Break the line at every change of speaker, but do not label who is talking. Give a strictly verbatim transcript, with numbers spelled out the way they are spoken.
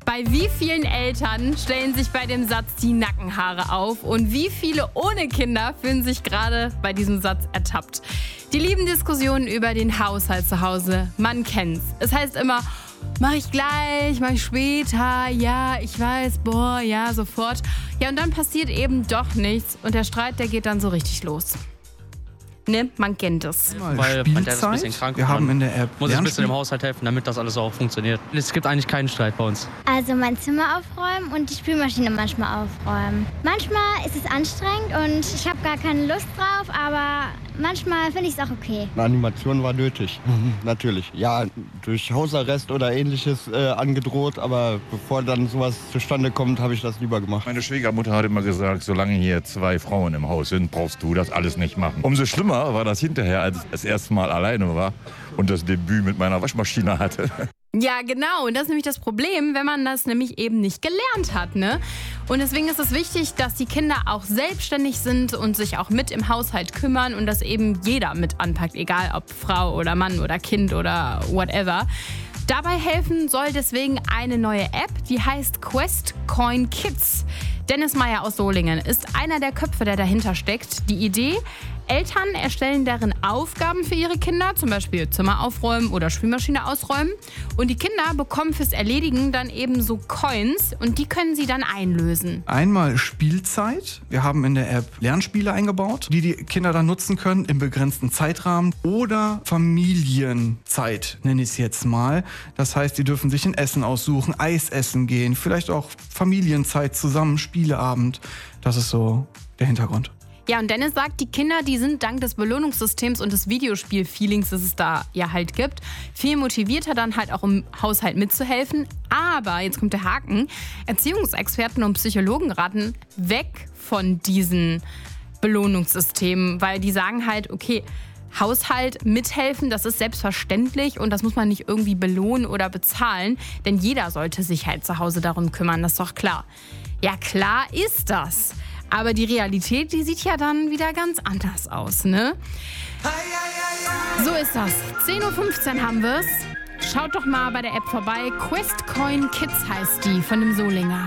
Bei wie vielen Eltern stellen sich bei dem Satz die Nackenhaare auf und wie viele ohne Kinder fühlen sich gerade bei diesem Satz ertappt? Die lieben Diskussionen über den Haushalt zu Hause, man kennt's. Es heißt immer, mach ich gleich, mach ich später, ja, ich weiß, boah, ja, sofort. Ja, und dann passiert eben doch nichts und der Streit, der geht dann so richtig los. Ne, man kennt es.
Weil mein Dad ist ein bisschen krank.
Wir haben in der App
muss ich ein bisschen im Haushalt helfen, damit das alles auch funktioniert. Es gibt eigentlich keinen Streit bei uns.
Also mein Zimmer aufräumen und die Spülmaschine manchmal aufräumen. Manchmal ist es anstrengend und ich habe gar keine Lust drauf, aber manchmal finde ich es auch okay.
Eine Animation war nötig, natürlich. Ja, durch Hausarrest oder ähnliches äh, angedroht, aber bevor dann sowas zustande kommt, habe ich das lieber gemacht.
Meine Schwiegermutter hat immer gesagt, solange hier zwei Frauen im Haus sind, brauchst du das alles nicht machen. Umso schlimmer war das hinterher, als ich das erste Mal alleine war und das Debüt mit meiner Waschmaschine hatte.
Ja, genau. Und das ist nämlich das Problem, wenn man das nämlich eben nicht gelernt hat, ne? Und deswegen ist es wichtig, dass die Kinder auch selbstständig sind und sich auch mit im Haushalt kümmern und dass eben jeder mit anpackt, egal ob Frau oder Mann oder Kind oder whatever. Dabei helfen soll deswegen eine neue App, die heißt Quest Coin Kids. Dennis Meyer aus Solingen ist einer der Köpfe, der dahinter steckt. Die Idee: Eltern erstellen darin Aufgaben für ihre Kinder, zum Beispiel Zimmer aufräumen oder Spülmaschine ausräumen. Und die Kinder bekommen fürs Erledigen dann eben so Coins und die können sie dann einlösen.
Einmal Spielzeit. Wir haben in der App Lernspiele eingebaut, die die Kinder dann nutzen können im begrenzten Zeitrahmen. Oder Familienzeit, nenne ich es jetzt mal. Das heißt, die dürfen sich ein Essen aussuchen, Eis essen gehen, vielleicht auch Familienzeit zusammen, Spieleabend. Das ist so der Hintergrund.
Ja, und Dennis sagt, die Kinder, die sind dank des Belohnungssystems und des Videospiel-Feelings, das es da ja halt gibt, viel motivierter dann halt auch im Haushalt mitzuhelfen. Aber, jetzt kommt der Haken, Erziehungsexperten und Psychologen raten weg von diesen Belohnungssystemen, weil die sagen halt, okay, Haushalt mithelfen, das ist selbstverständlich und das muss man nicht irgendwie belohnen oder bezahlen, denn jeder sollte sich halt zu Hause darum kümmern, das ist doch klar. Ja, klar ist das. Aber die Realität, die sieht ja dann wieder ganz anders aus, ne? So ist das. zehn Uhr fünfzehn haben wir's. Schaut doch mal bei der App vorbei. Quest Coin Kids heißt die von dem Solinger.